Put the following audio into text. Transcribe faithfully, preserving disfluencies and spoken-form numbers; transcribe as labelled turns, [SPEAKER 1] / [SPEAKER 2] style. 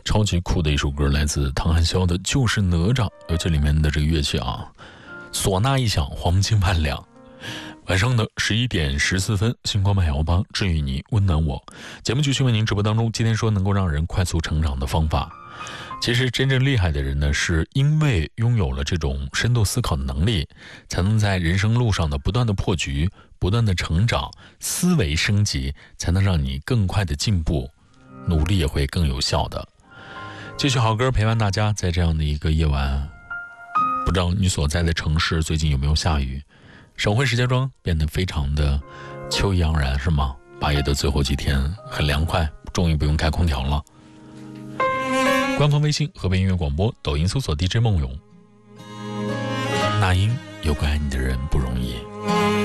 [SPEAKER 1] 超级酷的一首歌，来自唐汉霄的《就是哪吒》，尤其里面的这个乐器啊，唢呐一响，黄金万两。晚上的十一点十四分，星光漫摇吧，治愈你，温暖我。节目继续为您直播当中。今天说能够让人快速成长的方法，其实真正厉害的人呢，是因为拥有了这种深度思考的能力，才能在人生路上的不断的破局，不断的成长，思维升级，才能让你更快的进步，努力也会更有效的。继续好歌陪伴大家，在这样的一个夜晚，不知道你所在的城市最近有没有下雨？省会石家庄变得非常的秋意盎然，是吗？八月的最后几天很凉快，终于不用开空调了。官方微信河北音乐广播，抖音搜索 D J 梦咏。那英有个爱你的人不容易。